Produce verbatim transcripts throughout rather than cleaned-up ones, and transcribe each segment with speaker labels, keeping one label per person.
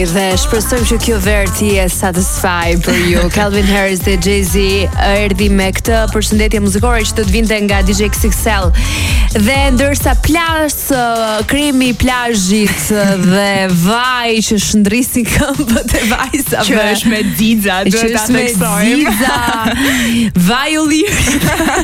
Speaker 1: Dhe shpresojmë që kjo verë ti e satisfy për ju. Calvin Harris dhe Jay-Z erdhi me këtë përshëndetje muzikore që do të vinte nga D J X X L. Dhe ndërsa plas kremi i plazhit dhe vaj që shndrisin këmbët e vajzave,
Speaker 2: që është me Diza, duhet ta theksojmë.
Speaker 1: Vaj ulliri.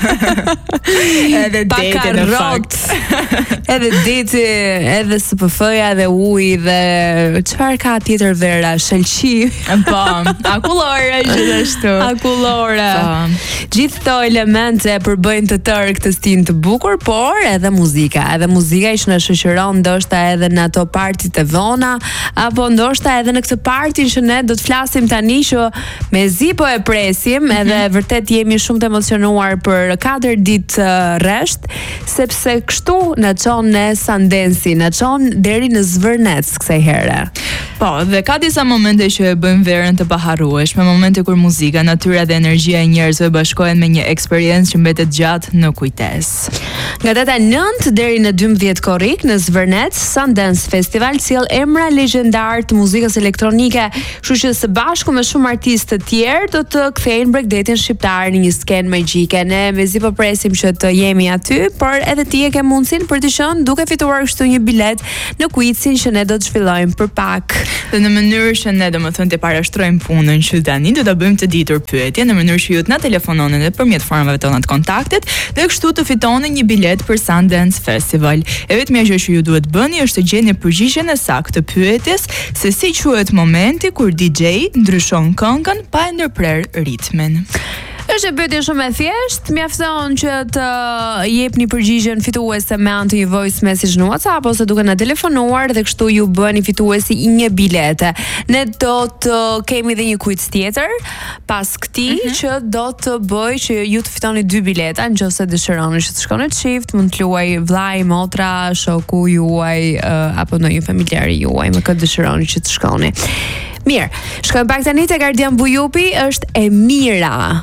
Speaker 2: Edhe dete në fakt.
Speaker 1: Edhe deti, edhe S P F-ja dhe uji dhe çfarë ka tjetër vera, shelqi.
Speaker 2: Po, akullore gjithashtu.
Speaker 1: Akullore. Gjithë këto elemente përbëjnë të tërë këtë stin të bukur, por edhe muzika. Edhe muzika që na shoqëron ndoshta edhe në ato partit e vona, apo ndoshta edhe në këtë partin që ne do të flasim tani që mezi po e presim, edhe mm-hmm. vërtet jemi shumë të emocionuar për katër ditë rresht, sepse kështu na çon në Sundance, na çon deri në Zvërnec kësaj here.
Speaker 2: Po, dhe ka disa momente që e bëjmë verën të paharrueshme, momente kur muzika, natyra dhe energjia e njerëzve bashkohen me një eksperiencë që mbetet gjatë në kujtesë.
Speaker 1: Nga data nëntë deri në dymbëdhjetë korrik në Zvërnec, Sundance Festival sjell emra legjendar të muzikës elektronike, kështu që së bashku me shumë artistë të tjerë do të kthejnë breakdancin shqiptar në një skenë magjike. Ne mezi po presim që të jemi aty, por edhe ti e ke mundësinë për të qenë duke fituar kështu një bilet në quizin që ne do të zhvillojmë për pak.
Speaker 2: Dhe në mënyrë që ne domethënë të parashtrojmë punën që tani do ta bëjmë të ditur pyetje, në mënyrë që ju të na telefononi nëpërmjet formave tona të kontaktit dhe kështu të fitoni një bilet për Sundance Festival. E vetmja gjë që ju duhet bëni është të gjeni përgjigjen e saktë të pyetjes se si quhet momenti kur D J ndryshon këngën pa e ndërprer ritmin.
Speaker 1: Është e pyetje shumë e thjeshtë, mjafton që të jepni përgjigjen fituese me anë të një voice message në WhatsApp ose duke na telefonuar dhe kështu ju bëni fituesi i një bilete. Ne do të kemi edhe një quiz tjetër pas këtij mm-hmm. që do të bëj që ju të fitoni dy bileta nëse dëshironi që të shkoni në çift, mund të luaj vllai, motra, shoku juaj uh, apo ndonjë familjar juaj me këtë dëshironi që të shkoni. Mirë, shkojmë pak tani tek Ardian Bujupi, është e mira.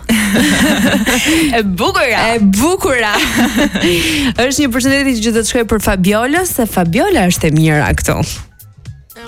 Speaker 2: e bukura.
Speaker 1: E bukura. Është një përshëndetje që do të shkoj për Fabiolës, se Fabiola është e mira këtu.